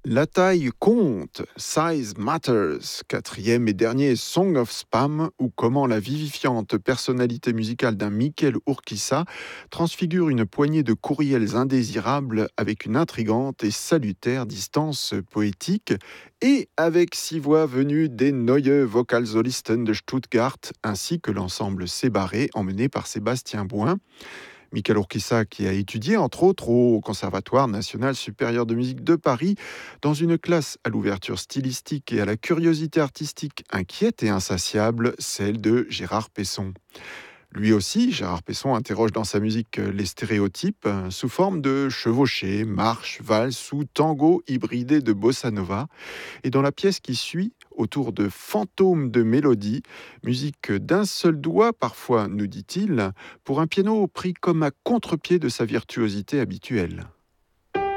La taille compte, Size Matters, quatrième et dernier Song of Spam, ou comment la vivifiante personnalité musicale d'un Mikel Urquiza transfigure une poignée de courriels indésirables avec une intrigante et salutaire distance poétique, et avec 6 voix venues des Neue Vokalsolisten de Stuttgart, ainsi que l'ensemble Sébarré emmené par Sébastien Bouin. Michael Urquiza, qui a étudié entre autres au Conservatoire national supérieur de musique de Paris, dans une classe à l'ouverture stylistique et à la curiosité artistique inquiète et insatiable, celle de Gérard Pesson. Lui aussi, Gérard Pesson interroge dans sa musique les stéréotypes sous forme de chevauchées, marches, valses ou tango hybridés de bossa nova. Et dans la pièce qui suit, autour de fantômes de mélodie, musique d'un seul doigt parfois, nous dit-il, pour un piano pris comme à contre-pied de sa virtuosité habituelle.